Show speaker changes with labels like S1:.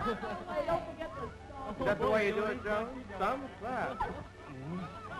S1: Hey, don't forget the song.
S2: Is that the way you do it, Joe? Thumb? Clap.